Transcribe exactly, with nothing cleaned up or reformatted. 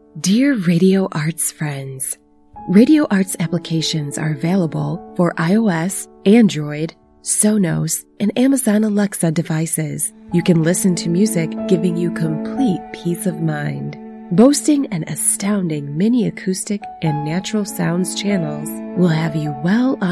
Dear Radio Arts friends, Radio Arts applications are available for iOS, Android, Sonos, and Amazon Alexa devices. You can listen to music, giving you complete peace of mind. Boasting an astounding mini acoustic and natural sounds channels will have you well on